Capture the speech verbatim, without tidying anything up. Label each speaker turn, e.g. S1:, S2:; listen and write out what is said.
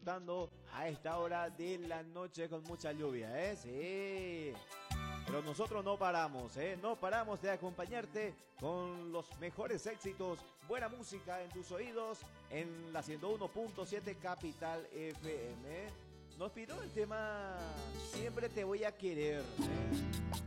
S1: disfrutando a esta hora de la noche con mucha lluvia, ¿eh? Sí. Pero nosotros no paramos, ¿eh? No paramos de acompañarte con los mejores éxitos, buena música en tus oídos en la ciento uno punto siete Capital F M. Nos pidió el tema Siempre te voy a querer, ¿eh?